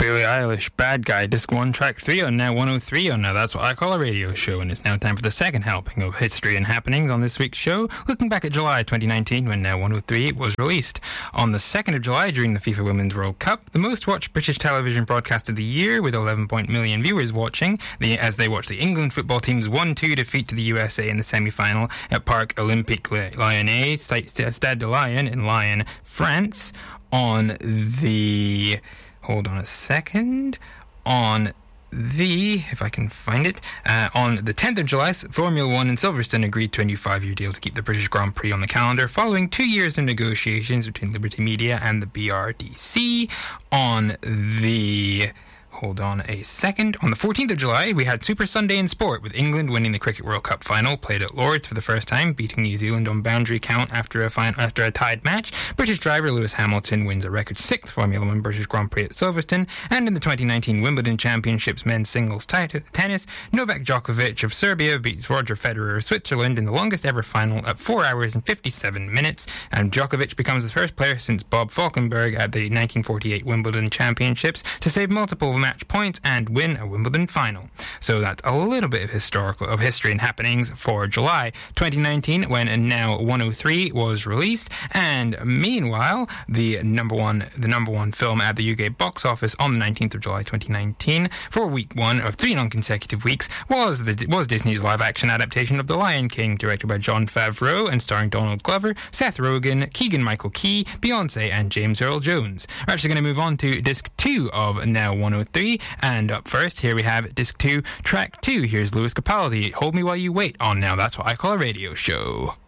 Billie Eilish, Bad Guy, Disc 1, Track 3 on Now 103 on Now That's What I Call a Radio Show, and it's now time for the second helping of history and happenings on this week's show, looking back at July 2019 when Now 103 was released. On the 2nd of July, during the FIFA Women's World Cup, the most watched British television broadcast of the year, with 11 million viewers watching, as they watched the England football team's 1-2 defeat to the USA in the semi-final at Parc Olympique Lyonnais, Stade de Lyon in Lyon, France, on the... Hold on a second. On the, if I can find it, on the 10th of July, Formula 1 in Silverstone agreed to a new 5-year deal to keep the British Grand Prix on the calendar, following 2 years of negotiations between Liberty Media and the BRDC. On the... Hold on a second. On the 14th of July, we had Super Sunday in sport, with England winning the Cricket World Cup final, played at Lord's for the first time, beating New Zealand on boundary count after a tied match. British driver Lewis Hamilton wins a record 6th Formula 1 British Grand Prix at Silverstone. And in the 2019 Wimbledon Championships men's singles tennis, Novak Djokovic of Serbia beats Roger Federer of Switzerland in the longest ever final at 4 hours and 57 minutes. And Djokovic becomes the first player since Bob Falkenberg at the 1948 Wimbledon Championships to save multiple match points and win a Wimbledon final. So that's a little bit of history and happenings for July 2019 when Now 103 was released. And meanwhile, the number one film at the UK box office on the 19th of July 2019 for week 1 of 3 non-consecutive weeks was Disney's live-action adaptation of The Lion King, directed by Jon Favreau and starring Donald Glover, Seth Rogen, Keegan-Michael Key, Beyonce and James Earl Jones. We're actually going to move on to disc 2 of Now 103. And up first, here we have disc 2, track 2. Here's Lewis Capaldi, Hold Me While You Wait on Now That's What I Call a Radio Show.